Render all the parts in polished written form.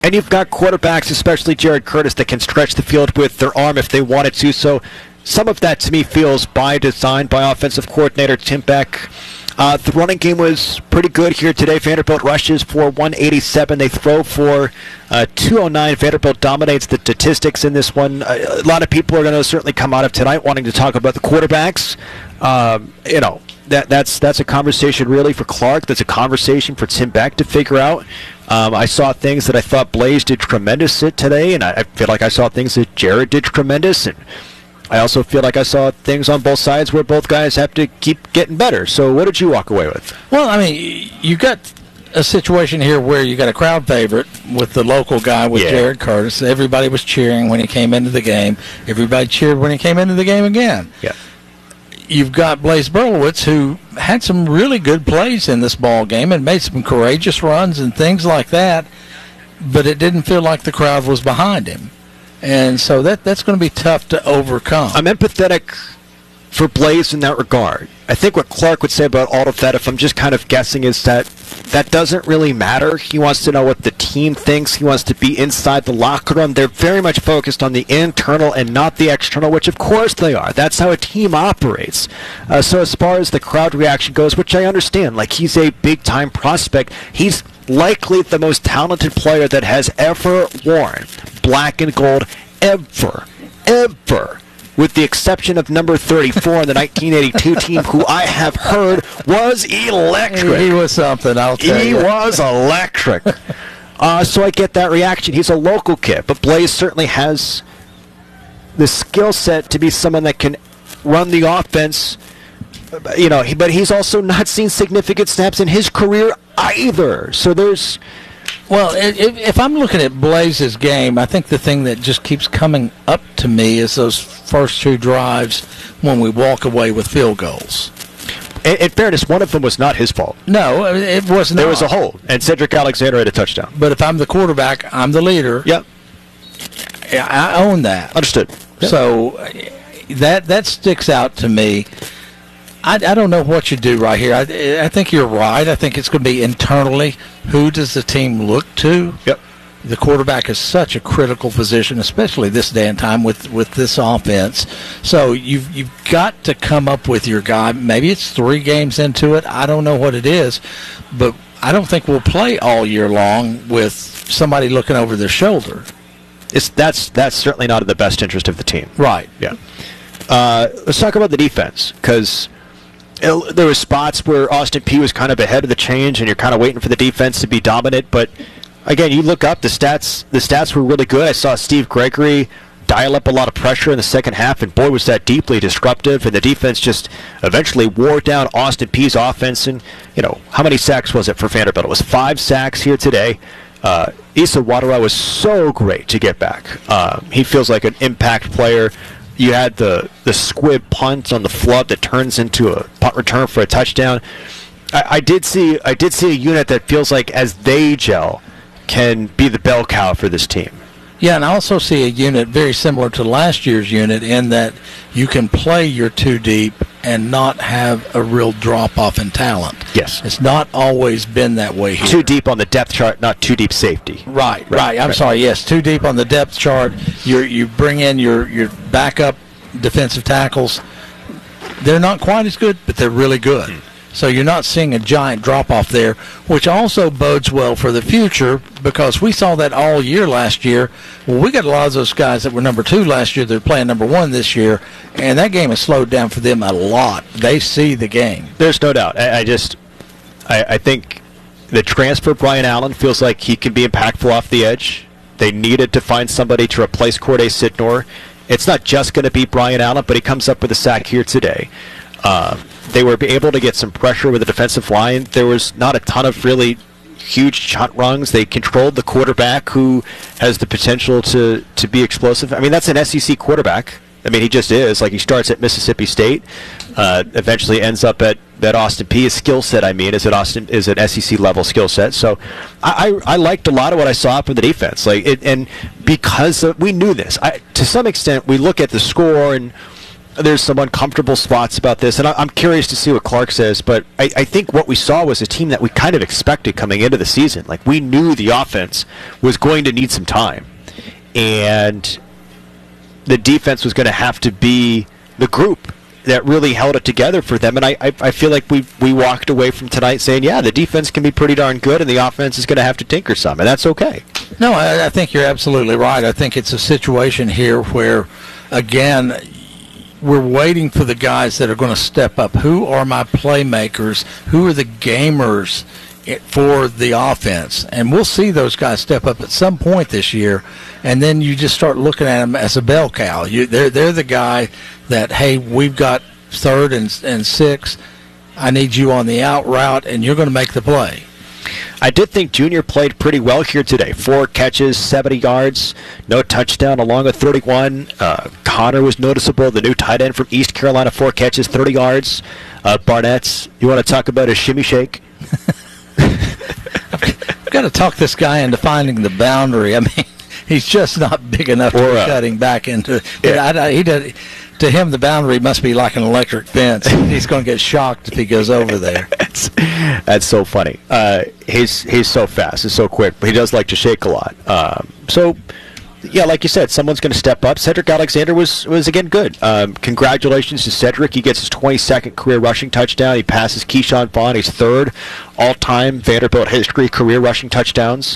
And you've got quarterbacks, especially Jared Curtis, that can stretch the field with their arm if they wanted to. So some of that, to me, feels by design by offensive coordinator Tim Beck. The running game was pretty good here today. Vanderbilt rushes for 187. They throw for 209. Vanderbilt dominates the statistics in this one. A lot of people are going to certainly come out of tonight wanting to talk about the quarterbacks. That's a conversation really for Clark. That's a conversation for Tim Beck to figure out. I saw things that I thought Blaze did tremendous at today, and I feel like I saw things that Jared did tremendous, and I also feel like I saw things on both sides where both guys have to keep getting better. So what did you walk away with? Well, I mean, you got a situation here where you got a crowd favorite with the local guy with Jared Curtis. Everybody was cheering when he came into the game. Everybody cheered when he came into the game again. Yeah. You've got Blaze Berlowitz, who had some really good plays in this ball game and made some courageous runs and things like that, but it didn't feel like the crowd was behind him. And so that's going to be tough to overcome. I'm empathetic for Blaze in that regard. I think what Clark would say about all of that, if I'm just kind of guessing, is that doesn't really matter. He wants to know what the team thinks. He wants to be inside the locker room. They're very much focused on the internal and not the external, which of course they are. That's how a team operates. So as far as the crowd reaction goes, which I understand, like he's a big-time prospect, he's likely the most talented player that has ever worn black and gold ever, with the exception of number 34 in the 1982 team, who I have heard was electric. He was something, I'll tell you. He was electric. So I get that reaction. He's a local kid, but Blaze certainly has the skill set to be someone that can run the offense. But he's also not seen significant snaps in his career either. So there's... Well, if I'm looking at Blaze's game, I think the thing that just keeps coming up to me is those first two drives when we walk away with field goals. In fairness, one of them was not his fault. No, it was not. There was a hold, and Cedric Alexander had a touchdown. But if I'm the quarterback, I'm the leader. Yep. I own that. Understood. Yep. So that sticks out to me. I don't know what you do right here. I think you're right. I think it's going to be internally. Who does the team look to? Yep. The quarterback is such a critical position, especially this day and time with this offense. So you've got to come up with your guy. Maybe it's 3 games into it. I don't know what it is, but I don't think we'll play all year long with somebody looking over their shoulder. That's certainly not in the best interest of the team. Right. Yeah. Let's talk about the defense, because there were spots where Austin Peay was kind of ahead of the change, and you're kind of waiting for the defense to be dominant. But again, you look up the stats. The stats were really good. I saw Steve Gregory dial up a lot of pressure in the second half, and boy, was that deeply disruptive. And the defense just eventually wore down Austin Peay's offense. And how many sacks was it for Vanderbilt? It was 5 sacks here today. Issa Wadara was so great to get back. He feels like an impact player. You had the squib punt on the flub that turns into a punt return for a touchdown. I did see a unit that feels like, as they gel, can be the bell cow for this team. Yeah, and I also see a unit very similar to last year's unit in that you can play your 2 deep and not have a real drop-off in talent. Yes. It's not always been that way here. 2 deep on the depth chart, not 2 deep safety. Right. I'm sorry, yes, 2 deep on the depth chart. You bring in your backup defensive tackles. They're not quite as good, but they're really good. So you're not seeing a giant drop-off there, which also bodes well for the future, because we saw that all year last year. Well, we got a lot of those guys that were number 2 last year. They're playing number 1 this year, and that game has slowed down for them a lot. They see the game. There's no doubt. I think the transfer, Brian Allen, feels like he can be impactful off the edge. They needed to find somebody to replace Corday Sidnor. It's not just going to be Brian Allen, but he comes up with a sack here today. They were able to get some pressure with the defensive line. There was not a ton of really huge shot runs. They controlled the quarterback, who has the potential to be explosive. I mean, that's an SEC quarterback. I mean, he just is. Like, he starts at Mississippi State, eventually ends up at Austin Peay. His skill set, is an SEC level skill set. So I liked a lot of what I saw from the defense. And because we knew this, to some extent, we look at the score and there's some uncomfortable spots about this, and I'm curious to see what Clark says, but I think what we saw was a team that we kind of expected coming into the season. Like, we knew the offense was going to need some time, and the defense was going to have to be the group that really held it together for them. And I feel like we walked away from tonight saying, yeah, the defense can be pretty darn good, and the offense is going to have to tinker some, and that's okay. No, I think you're absolutely right. I think it's a situation here where, again, we're waiting for the guys that are going to step up. Who are my playmakers? Who are the gamers for the offense? And we'll see those guys step up at some point this year, and then you just start looking at them as a bell cow. They're the guy that, hey, we've got 3rd and 6. I need you on the out route, and you're going to make the play. I did think Junior played pretty well here today. 4 catches, 70 yards, no touchdown, along with 31. Connor was noticeable, the new tight end from East Carolina, 4 catches, 30 yards. Barnett's, you want to talk about his shimmy shake? I've got to talk this guy into finding the boundary. I mean, he's just not big enough to be cutting back into. Yeah. He does. To him, the boundary must be like an electric fence. He's going to get shocked if he goes over there. That's so funny. He's so fast. He's so quick, but he does like to shake a lot. So, yeah, like you said, someone's going to step up. Cedric Alexander was again good. Congratulations to Cedric. He gets his 22nd career rushing touchdown. He passes Keyshawn Vaughn. He's 3rd all-time Vanderbilt history career rushing touchdowns.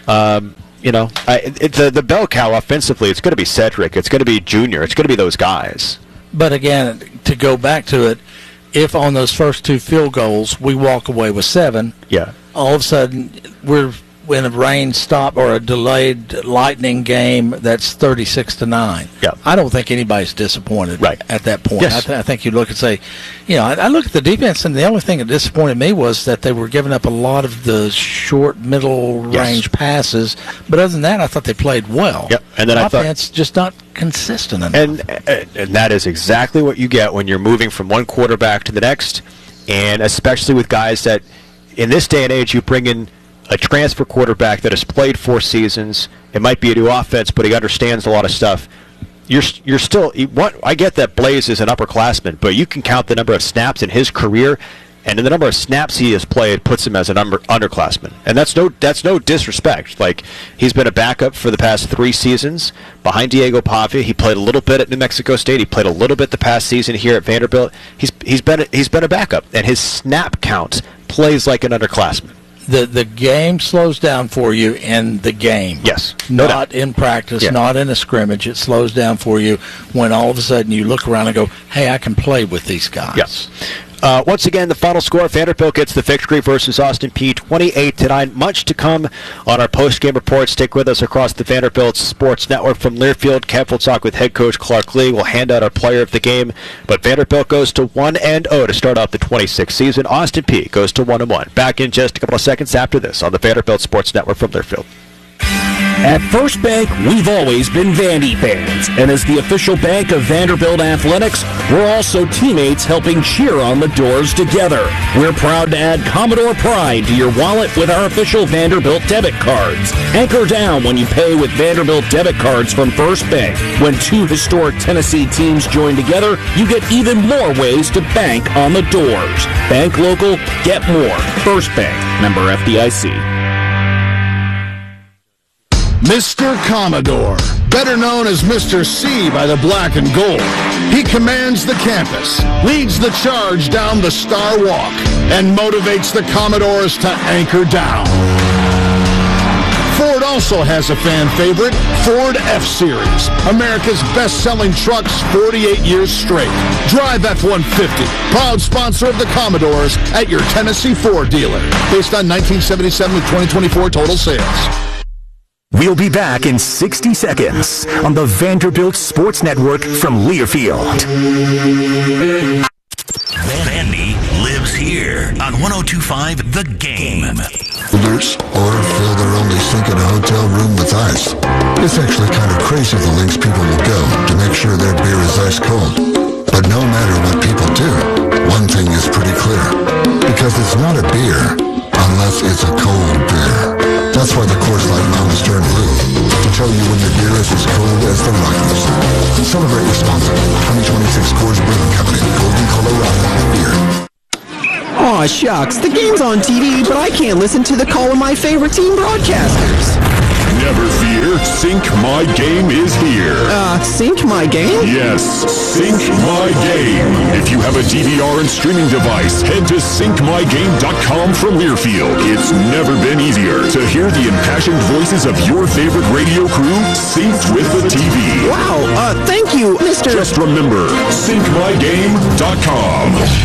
The bell cow offensively, it's going to be Cedric. It's going to be Junior. It's going to be those guys. But again, to go back to it, if on those first 2 field goals we walk away with 7, all of a sudden we're in a rain stop or a delayed lightning game that's 36-9. Yeah. I don't think anybody's disappointed at that point. Yes. I think you look and say, I look at the defense, and the only thing that disappointed me was that they were giving up a lot of the short, middle-range passes. But other than that, I thought they played well. Yep. And then offense just not consistent enough. And that is exactly what you get when you're moving from one quarterback to the next, and especially with guys that, in this day and age, you bring in a transfer quarterback that has played 4 seasons. It might be a new offense, but he understands a lot of stuff. You're still. I get that Blaze is an upperclassman, but you can count the number of snaps in his career, and in the number of snaps he has played puts him as an underclassman. And that's no disrespect. Like, he's been a backup for the past 3 seasons behind Diego Pavia. He played a little bit at New Mexico State. He played a little bit the past season here at Vanderbilt. He's been a backup, and his snap count plays like an underclassman. The game slows down for you in the game. Yes. Not in practice, not in a scrimmage. It slows down for you when all of a sudden you look around and go, hey, I can play with these guys. Yes. Once again, the final score, Vanderbilt gets the victory versus Austin Peay 28-9. Much to come on our post-game report. Stick with us across the Vanderbilt Sports Network from Learfield. Kev will talk with head coach Clark Lee. We'll hand out our player of the game. But Vanderbilt goes to 1-0 to start off the 26th season. Austin Peay goes to 1-1. Back in just a couple of seconds after this on the Vanderbilt Sports Network from Learfield. At First Bank, we've always been Vandy fans, and as the official bank of Vanderbilt Athletics, we're also teammates helping cheer on the Doors together. We're proud to add Commodore Pride to your wallet with our official Vanderbilt debit cards. Anchor down when you pay with Vanderbilt debit cards from First Bank. When 2 historic Tennessee teams join together, you get even more ways to bank on the Doors. Bank local, get more. First Bank, member FDIC. Mr. Commodore, better known as Mr. C by the black and gold. He commands the campus, leads the charge down the Star Walk, and motivates the Commodores to anchor down. Ford also has a fan favorite, Ford F-Series, America's best-selling trucks 48 years straight. Drive F-150, proud sponsor of the Commodores at your Tennessee Ford dealer, based on 1977 to 2024 total sales. We'll be back in 60 seconds on the Vanderbilt Sports Network from Learfield. Vandy lives here on 102.5 The Game. Or fill their only sink in a hotel room with ice. It's actually kind of crazy the lengths people will go to make sure their beer is ice cold. But no matter what people do, one thing is pretty clear. Because it's not a beer unless it's a cold beer. That's why the Coors Light Mountains turn blue, to tell you when your beer is as cold as the Rockies. and celebrate responsibly. 2026 Coors Brewing Company, Golden, Colorado. Beer. Aw, shucks. The game's on TV, but I can't listen to the call of my favorite team broadcasters. Never fear, Sync My Game is here. Sync My Game? Yes, Sync My Game. If you have a DVR and streaming device, head to syncmygame.com from Learfield. It's never been easier to hear the impassioned voices of your favorite radio crew synced with the TV. Wow, thank you, Mr. Just remember, syncmygame.com.